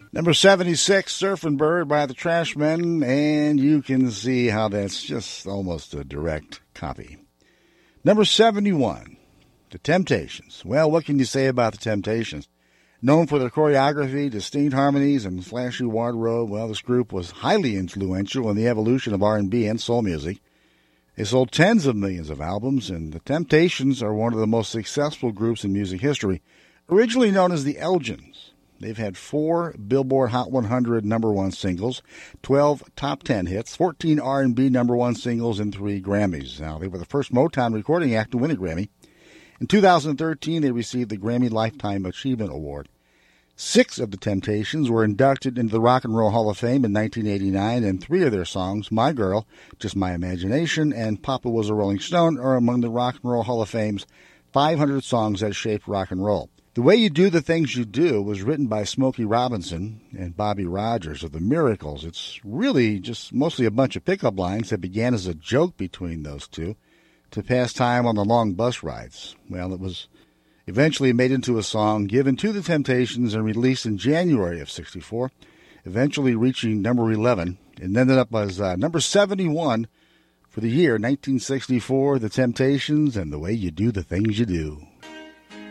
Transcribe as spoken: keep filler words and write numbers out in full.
Number seventy-six, Surfin' Bird by the Trashmen, and you can see how that's just almost a direct copy. Number seventy-one, The Temptations. Well, what can you say about the Temptations? Known for their choreography, distinct harmonies, and flashy wardrobe, well, this group was highly influential in the evolution of R and B and soul music. They sold tens of millions of albums, and the Temptations are one of the most successful groups in music history. Originally known as the Elgins, they've had four Billboard Hot one hundred number one singles, twelve top ten hits, fourteen R and B number one singles, and three Grammys. Now, they were the first Motown recording act to win a Grammy. In two thousand thirteen, they received the Grammy Lifetime Achievement Award. Six of the Temptations were inducted into the Rock and Roll Hall of Fame in nineteen eighty-nine, and three of their songs, My Girl, Just My Imagination, and Papa Was a Rolling Stone, are among the Rock and Roll Hall of Fame's five hundred songs that shaped rock and roll. The Way You Do the Things You Do was written by Smokey Robinson and Bobby Rogers of the Miracles. It's really just mostly a bunch of pickup lines that began as a joke between those two to pass time on the long bus rides. Well, it was eventually made into a song given to the Temptations and released in January of sixty-four, eventually reaching number eleven, and ended up as uh, number seventy-one for the year nineteen sixty-four, The Temptations and The Way You Do the Things You Do.